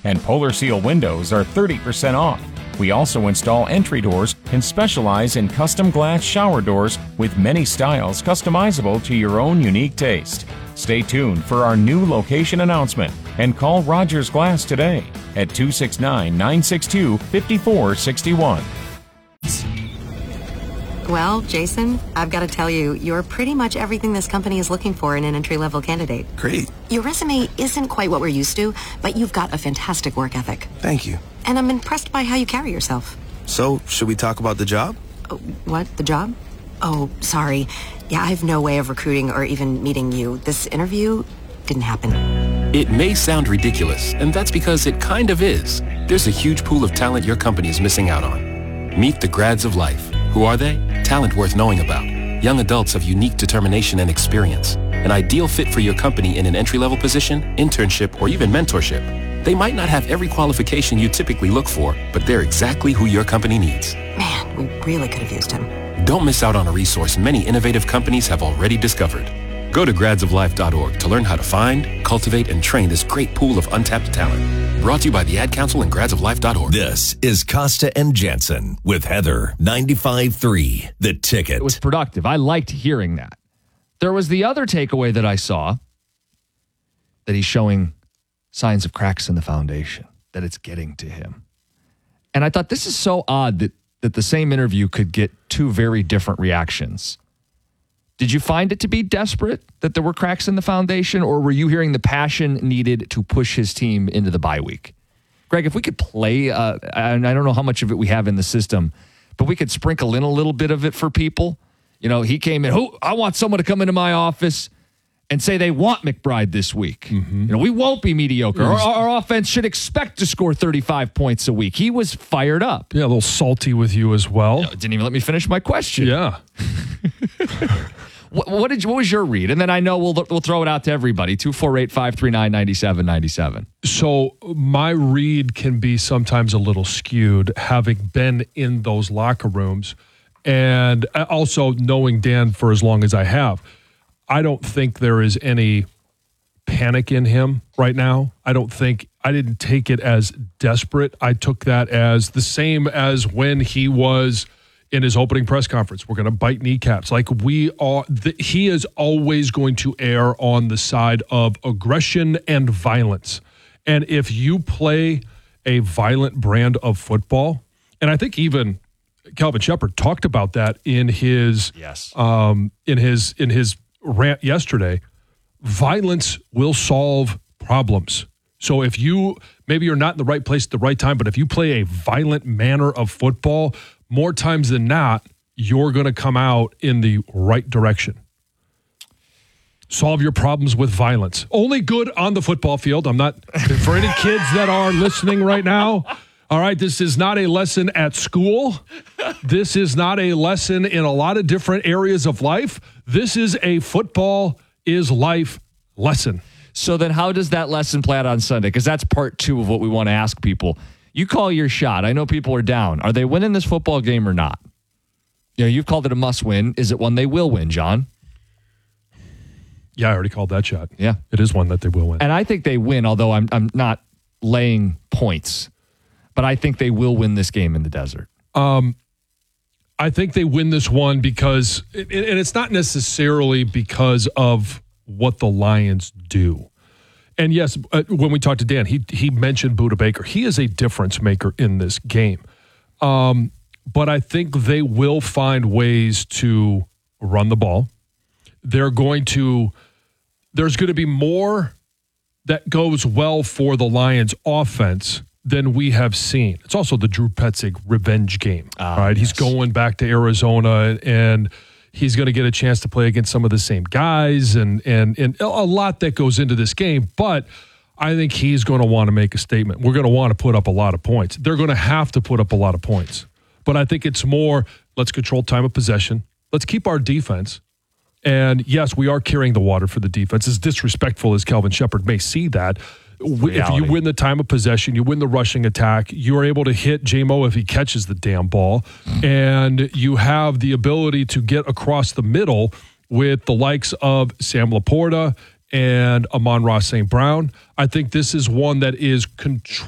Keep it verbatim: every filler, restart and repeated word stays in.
and Polar Seal windows are thirty percent off. We also install entry doors and specialize in custom glass shower doors with many styles customizable to your own unique taste. Stay tuned for our new location announcement and call Rogers Glass today at two six nine, nine six two, five four six one. Well, Jason, I've got to tell you, you're pretty much everything this company is looking for in an entry-level candidate. Great. Your resume isn't quite what we're used to, but you've got a fantastic work ethic. Thank you. And I'm impressed by how you carry yourself. So, should we talk about the job? Oh, what? The job? Oh, sorry. Yeah, I have no way of recruiting or even meeting you. This interview didn't happen. It may sound ridiculous, and that's because it kind of is. There's a huge pool of talent your company is missing out on. Meet the grads of life. Who are they? Talent worth knowing about. Young adults of unique determination and experience. An ideal fit for your company in an entry-level position, internship, or even mentorship. They might not have every qualification you typically look for, but they're exactly who your company needs. Man, we really could have used him. Don't miss out on a resource many innovative companies have already discovered. Go to grads of life dot org to learn how to find, cultivate, and train this great pool of untapped talent. Brought to you by the Ad Council and grads of life dot org. This is Costa and Jensen with Heather ninety-five point three, The Ticket. It was productive. I liked hearing that. There was the other takeaway that I saw, that he's showing signs of cracks in the foundation, that it's getting to him. And I thought, this is so odd that, that the same interview could get two very different reactions. Did you find it to be desperate that there were cracks in the foundation, or were you hearing the passion needed to push his team into the bye week? Greg, if we could play, uh, and I don't know how much of it we have in the system, but we could sprinkle in a little bit of it for people. You know, he came in, who I want someone to come into my office and say they want McBride this week. Mm-hmm. You know, we won't be mediocre. Our, our offense should expect to score thirty-five points a week. He was fired up. Yeah, a little salty with you as well. You know, didn't even let me finish my question. Yeah. What, what did you, what was your read? And then I know we'll we'll throw it out to everybody. two four eight, five three nine, nine seven nine seven. So my read can be sometimes a little skewed, having been in those locker rooms and also knowing Dan for as long as I have. I don't think there is any panic in him right now. I don't think, I didn't take it as desperate. I took that as the same as when he was in his opening press conference. We're going to bite kneecaps. Like we are, the, he is always going to err on the side of aggression and violence. And if you play a violent brand of football, and I think even Kelvin Sheppard talked about that in his, yes. um, in his, in his rant yesterday, violence will solve problems. So if you, maybe you're not in the right place at the right time, but if you play a violent manner of football, more times than not, you're going to come out in the right direction. Solve your problems with violence. Only good on the football field. I'm not, for any kids that are listening right now, all right, this is not a lesson at school. This is not a lesson in a lot of different areas of life. This is a football is life lesson. So then how does that lesson play out on Sunday? Because that's part two of what we want to ask people. You call your shot. I know people are down. Are they winning this football game or not? You know, you've called it a must win. Is it one they will win, John? Yeah, I already called that shot. Yeah. It is one that they will win. And I think they win, although I'm I'm not laying points. But I think they will win this game in the desert. Um, I think they win this one because, and it's not necessarily because of what the Lions do. And yes, uh, when we talked to Dan, he he mentioned Budda Baker. He is a difference maker in this game. Um, but I think they will find ways to run the ball. They're going to, there's going to be more that goes well for the Lions offense than we have seen. It's also the Drew Petzing revenge game, ah, right? Yes. He's going back to Arizona, and he's going to get a chance to play against some of the same guys, and and and a lot that goes into this game. But I think he's going to want to make a statement. We're going to want to put up a lot of points. They're going to have to put up a lot of points. But I think it's more, let's control time of possession. Let's keep our defense. And yes, we are carrying the water for the defense. As disrespectful as Kelvin Sheppard may see that, reality. If you win the time of possession, you win the rushing attack, you are able to hit J M O if he catches the damn ball, and you have the ability to get across the middle with the likes of Sam Laporta and Amon-Ra Saint Brown. I think this is one that is controlled.